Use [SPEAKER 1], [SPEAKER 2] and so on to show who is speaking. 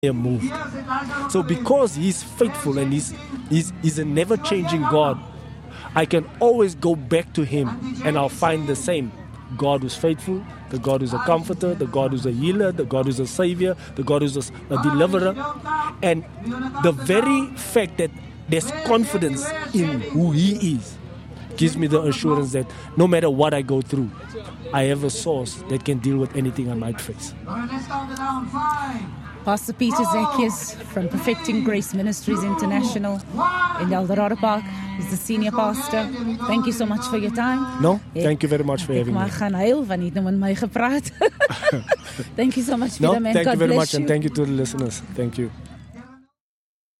[SPEAKER 1] moved. So because He's faithful and He's a never-changing God, I can always go back to Him and I'll find the same. God who's faithful, the God who's a comforter, the God who's a healer, the God who's a savior, the God who's a deliverer. And the very fact that there's confidence in who He is gives me the assurance that no matter what I go through, I have a source that can deal with anything I might face.
[SPEAKER 2] Pastor Peter Zacchaeus from Perfecting Grace Ministries International in El Dorado Park. He's the senior pastor. Thank you so much for your time.
[SPEAKER 1] No, thank you very much for having me.
[SPEAKER 2] Gaan huil, want jy het nou met my gepraat. Thank you so much, Peter.
[SPEAKER 1] No, thank you very much, and thank you to the listeners. Thank you.